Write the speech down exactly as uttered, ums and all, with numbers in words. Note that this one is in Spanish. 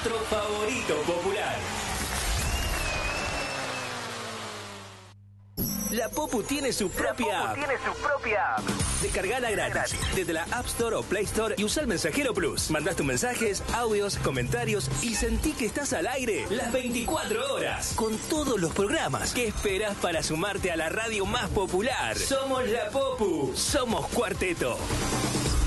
nuestro favorito popular. La Popu tiene su propia app. tiene su propia app. Descargala gratis desde la App Store o Play Store y usa el Mensajero Plus. Mandás tus mensajes, audios, comentarios y sentí que estás al aire las veinticuatro horas con todos los programas. ¿Qué esperas para sumarte a la radio más popular? Somos la Popu. Somos Cuarteto.